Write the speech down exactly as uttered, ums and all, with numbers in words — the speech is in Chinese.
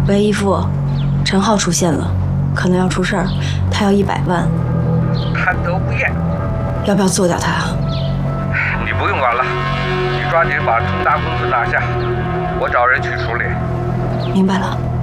喂，义父，陈浩出现了，可能要出事儿，他要一百万。 贪得无厌， 要不要做掉他啊？ 你不用管了，你抓紧把冲达公司拿下，我找人去处理。 明白了。